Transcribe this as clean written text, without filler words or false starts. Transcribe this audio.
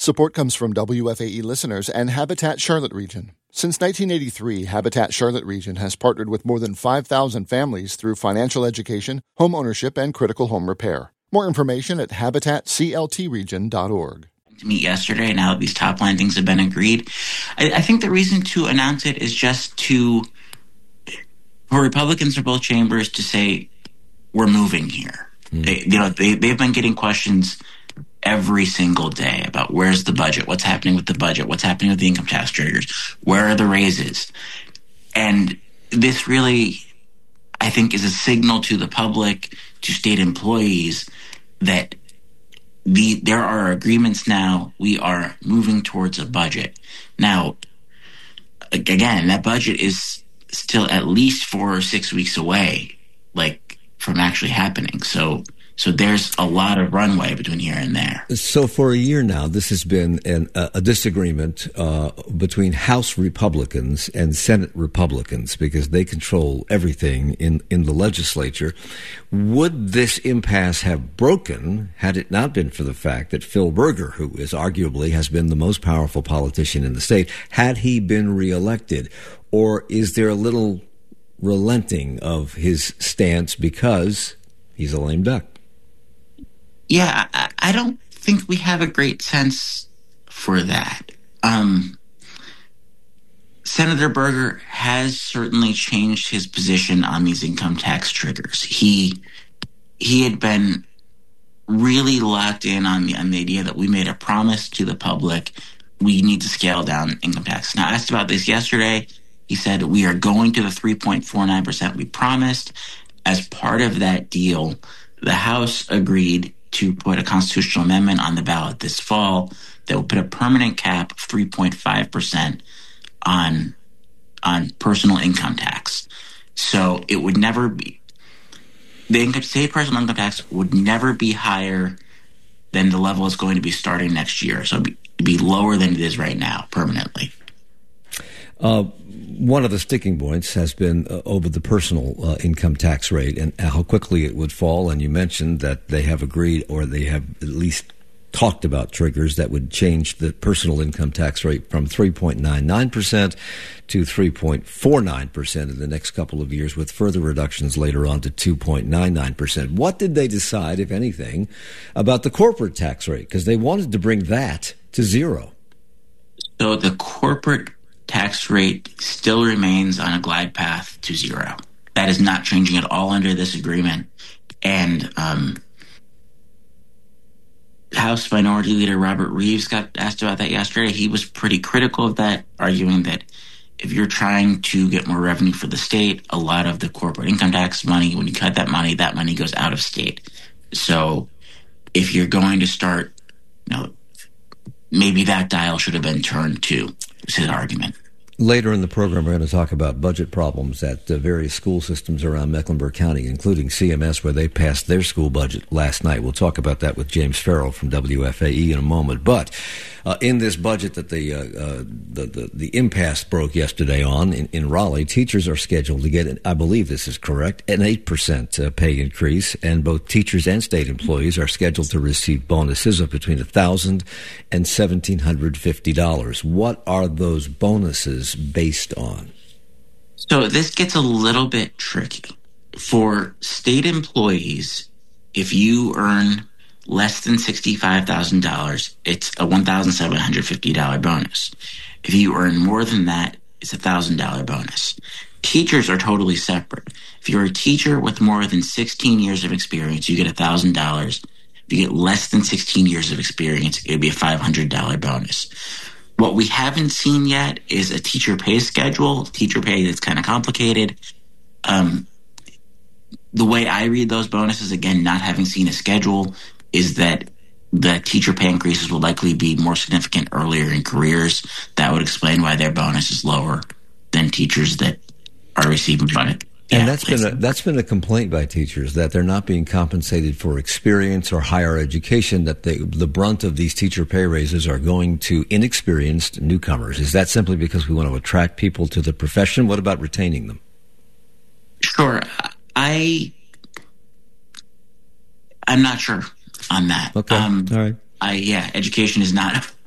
Support comes from WFAE listeners and Habitat Charlotte Region. Since 1983, Habitat Charlotte Region has partnered with more than 5,000 families through financial education, home ownership, and critical home repair. More information at habitatcltregion.org. To meet yesterday, now that these top line things have been agreed, I think the reason to announce it is just for Republicans from both chambers to say, we're moving here. They've been getting questions every single day about where's the budget, what's happening with the budget, what's happening with the income tax triggers, where are the raises. And this really, I think, is a signal to the public, to state employees, that there are agreements now. We are moving towards a budget. Now, again, that budget is still at least 4 or 6 weeks away, from actually happening. So there's a lot of runway between here and there. So for a year now, this has been a disagreement between House Republicans and Senate Republicans because they control everything in the legislature. Would this impasse have broken had it not been for the fact that Phil Berger, who is arguably has been the most powerful politician in the state, had he been reelected? Or is there a little relenting of his stance because he's a lame duck? Yeah, I don't think we have a great sense for that. Senator Berger has certainly changed his position on these income tax triggers. He had been really locked in on the idea that we made a promise to the public. We need to scale down income tax. Now, asked about this yesterday, he said we are going to the 3.49% we promised. As part of that deal, the House agreed to put a constitutional amendment on the ballot this fall that will put a permanent cap of 3.5% on personal income tax. So it would never be state personal income tax would never be higher than the level it's going to be starting next year. So it'd be lower than it is right now permanently. One of the sticking points has been over the personal income tax rate and how quickly it would fall. And you mentioned that they have agreed, or they have at least talked about triggers that would change the personal income tax rate from 3.99% to 3.49% in the next couple of years, with further reductions later on to 2.99%. What did they decide, if anything, about the corporate tax rate? Because they wanted to bring that to zero. So the corporate tax rate still remains on a glide path to zero. That is not changing at all under this agreement. And House Minority Leader Robert Reeves got asked about that yesterday. He was pretty critical of that, arguing that if you're trying to get more revenue for the state, a lot of the corporate income tax money, when you cut that money goes out of state. So if you're going to start, maybe that dial should have been turned too. Is his argument. Later in the program, we're going to talk about budget problems at various school systems around Mecklenburg County, including CMS, where they passed their school budget last night. We'll talk about that with James Farrell from WFAE in a moment. But in this budget that the impasse broke yesterday on in Raleigh, teachers are scheduled to get, I believe this is correct, an 8% pay increase, and both teachers and state employees are scheduled to receive bonuses of between $1,000 and $1,750. What are those bonuses based on? So this gets a little bit tricky. For state employees, if you earn less than $65,000, it's a $1,750 bonus. If you earn more than that, it's a $1,000 bonus. Teachers are totally separate. If you're a teacher with more than 16 years of experience, you get $1,000. If you get less than 16 years of experience, it'd be a $500 bonus. What we haven't seen yet is a teacher pay schedule. Teacher pay that's kind of complicated. The way I read those bonuses, again, not having seen a schedule, is that the teacher pay increases will likely be more significant earlier in careers. That would explain why their bonus is lower than teachers that are receiving bonus. And that's been a complaint by teachers, that they're not being compensated for experience or higher education, that the brunt of these teacher pay raises are going to inexperienced newcomers. Is that simply because we want to attract people to the profession? What about retaining them? Sure. I'm not sure on that. Okay. All right. Education is not